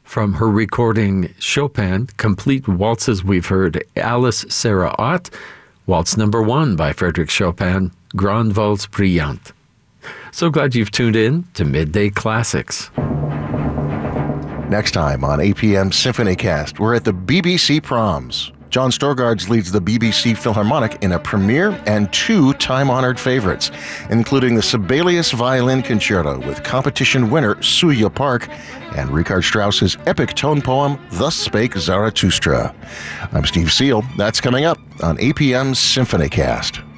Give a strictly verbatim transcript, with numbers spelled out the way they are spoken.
From her recording Chopin, complete waltzes, we've heard Alice Sarah Ott, Waltz Number One by Frédéric Chopin, Grande Valse Brillante. So glad you've tuned in to Midday Classics. Next time on A P M SymphonyCast, we're at the B B C Proms. John Storgards leads the B B C Philharmonic in a premiere and two time-honored favorites, including the Sibelius Violin Concerto with competition winner Suya Park and Richard Strauss's epic tone poem, Thus Spake Zarathustra. I'm Steve Seal. That's coming up on A P M SymphonyCast.